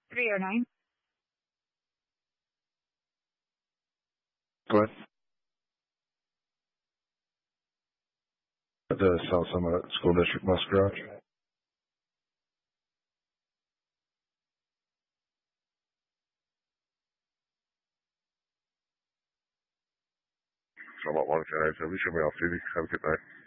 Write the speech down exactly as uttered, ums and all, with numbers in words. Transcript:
three oh nine. Go ahead. The South Summit School District Bus Garage. Summit one ten eight seven. Show me off, T V. Have a good night.